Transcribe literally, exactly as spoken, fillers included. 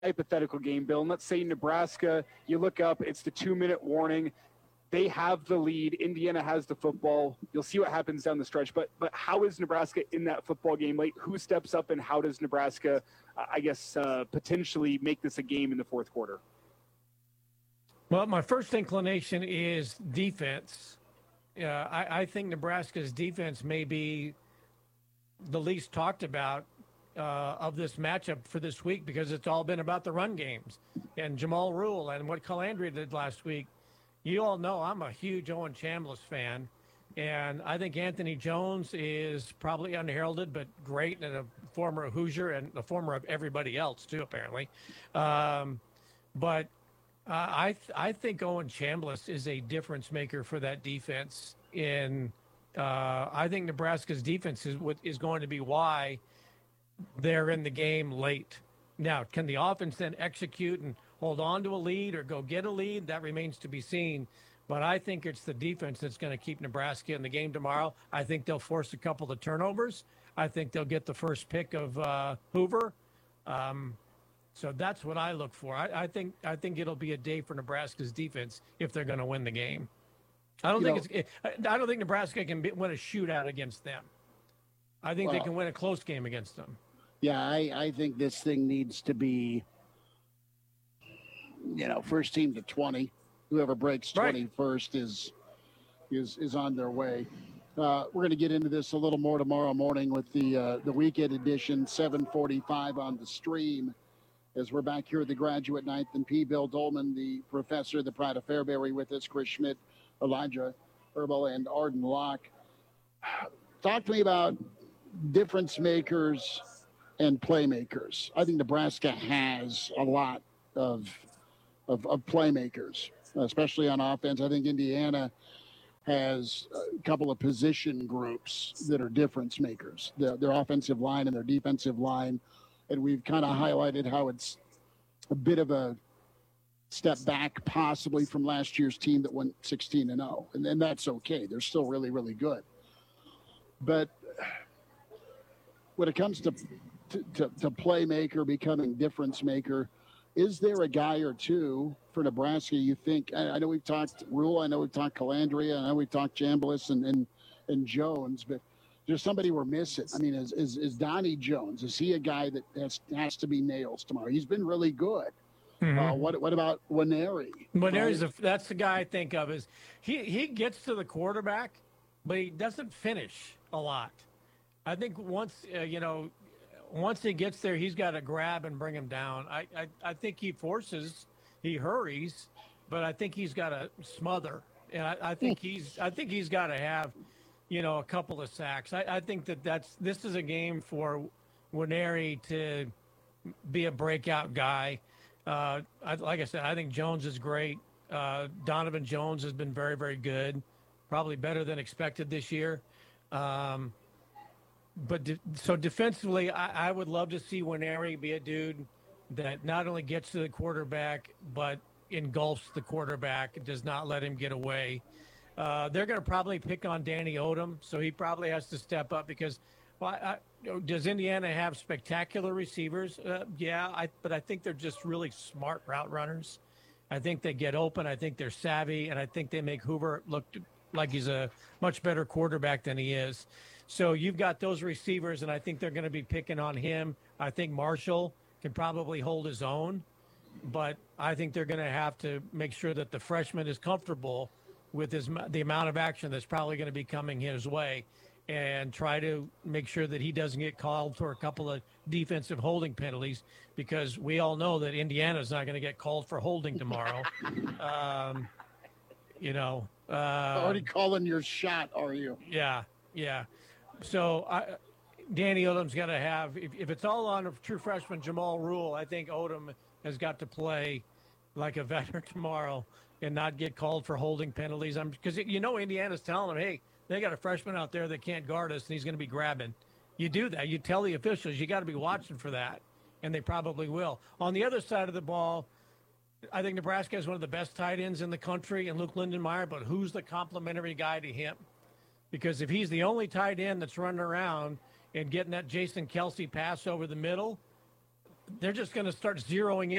hypothetical game, Bill, and let's say Nebraska, you look up, it's the two-minute warning. They have the lead. Indiana has the football. You'll see what happens down the stretch. But but how is Nebraska in that football game late? Who steps up, and how does Nebraska, uh, I guess, uh, potentially make this a game in the fourth quarter? Well, my first inclination is defense. Uh, I, I think Nebraska's defense may be the least talked about uh, of this matchup for this week because it's all been about the run games and Jamal Rule and what Calandria did last week. You all know I'm a huge Owen Chambliss fan, and I think Anthony Jones is probably unheralded but great and a former Hoosier and a former of everybody else too, apparently. Um, but uh, I th- I think Owen Chambliss is a difference maker for that defense. In uh, I think Nebraska's defense is what is going to be why they're in the game late. Now, can the offense then execute and hold on to a lead or go get a lead? That remains to be seen. But I think it's the defense that's going to keep Nebraska in the game tomorrow. I think they'll force a couple of turnovers. I think they'll get the first pick of uh, Hoover. Um, so that's what I look for. I, I think I think it'll be a day for Nebraska's defense if they're going to win the game. I don't you think know, it's. I don't think Nebraska can be, win a shootout against them. I think well, they can win a close game against them. Yeah, I, I think this thing needs to be, you know, first team to twenty. Whoever breaks twenty right. first is is is on their way. Uh, we're going to get into this a little more tomorrow morning with the uh, the weekend edition, seven forty-five on the stream, as we're back here at the Graduate Ninth and P. Bill Dolman, the professor of the Pride of Fairbury, with us, Chris Schmidt, Elijah Herbal, and Arden Locke. Talk to me about difference makers and playmakers. I think Nebraska has a lot of, of of playmakers, especially on offense. I think Indiana has a couple of position groups that are difference makers, the, their offensive line and their defensive line. And we've kind of highlighted how it's a bit of a step back possibly from last year's team that went sixteen and oh. And then that's okay. They're still really, really good. But when it comes to To, to, to playmaker becoming difference maker, is there a guy or two for Nebraska you think? I, I know we've talked Rule, I know we've talked Calandria, I know we've talked Chambliss and, and and Jones, but there's somebody we're missing. I mean, is is, is Donnie Jones? Is he a guy that has, has to be nails tomorrow? He's been really good. Mm-hmm. Uh, what what about Nwaneri? Nwaneri's right? That's the guy I think of. Is he he gets to the quarterback, but he doesn't finish a lot. I think once uh, you know. Once he gets there, he's got to grab and bring him down. I, I, I think he forces, he hurries, but I think he's got to smother. And I, I think he's, I think he's got to have, you know, a couple of sacks. I, I think that that's, this is a game for Nwaneri to be a breakout guy. Uh, I, like I said, I think Jones is great. Uh, Donovan Jones has been very, very good, probably better than expected this year. Um, But de- so defensively, I, I would love to see Nwaneri be a dude that not only gets to the quarterback, but engulfs the quarterback, does not let him get away. Uh, they're going to probably pick on Danny Odom, so he probably has to step up because, well, I, does Indiana have spectacular receivers? Uh, yeah, I, but I think they're just really smart route runners. I think they get open. I think they're savvy, and I think they make Hoover look like he's a much better quarterback than he is. So you've got those receivers, and I think they're going to be picking on him. I think Marshall can probably hold his own, but I think they're going to have to make sure that the freshman is comfortable with his, the amount of action that's probably going to be coming his way, and try to make sure that he doesn't get called for a couple of defensive holding penalties, because we all know that Indiana's not going to get called for holding tomorrow. um, you know. Uh, Already calling your shot, are you? Yeah, yeah. So I, Danny Odom's got to have, if, if it's all on a true freshman Jamal Rule, I think Odom has got to play like a veteran tomorrow and not get called for holding penalties. I'm because you know Indiana's telling them, hey, they got a freshman out there that can't guard us, and he's going to be grabbing. You do that. You tell the officials you got to be watching for that, and they probably will. On the other side of the ball, I think Nebraska has one of the best tight ends in the country, and Luke Lindenmeyer, but who's the complimentary guy to him? Because if he's the only tight end that's running around and getting that Jason Kelsey pass over the middle, they're just going to start zeroing in